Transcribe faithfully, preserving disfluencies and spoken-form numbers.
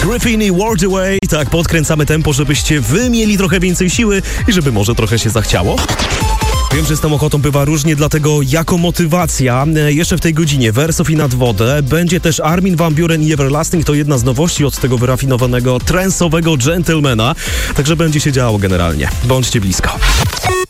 Griffin i World Away. Tak, podkręcamy tempo, żebyście wy mieli trochę więcej siły i żeby może trochę się zachciało. Wiem, że z tą ochotą bywa różnie, dlatego jako motywacja jeszcze w tej godzinie Wersow i Nad wodę będzie też Armin van Buuren i Everlasting. To jedna z nowości od tego wyrafinowanego, transowego gentlemana. Także będzie się działo generalnie. Bądźcie blisko.